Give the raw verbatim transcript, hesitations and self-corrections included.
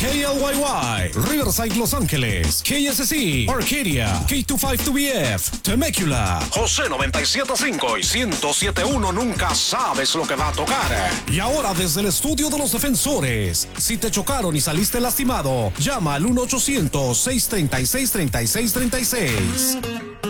K L Y Y, Riverside, Los Ángeles, K S C, Arcadia, K veinticinco two B F, Temecula, José noventa y siete punto cinco y ciento siete punto uno. Nunca sabes lo que va a tocar. Y ahora desde el estudio de los defensores, si te chocaron y saliste lastimado, llama al uno ochocientos, seiscientos treinta y seis, treinta y seis treinta y seis.